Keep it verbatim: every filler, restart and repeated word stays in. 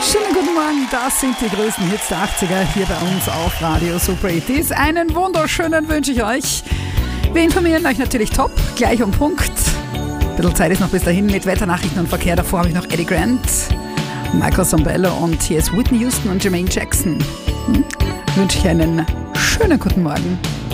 Schönen guten Morgen, das sind die größten Hits der achtziger hier bei uns auf Radio Super eighties. Einen wunderschönen wünsche ich euch. Wir informieren euch natürlich top, gleich um Punkt. Ein bisschen Zeit ist noch bis dahin mit Wetternachrichten und Verkehr. Davor habe ich noch Eddie Grant, Michael Sambello und hier ist Whitney Houston und Jermaine Jackson. Hm? Wünsche ich einen schönen guten Morgen.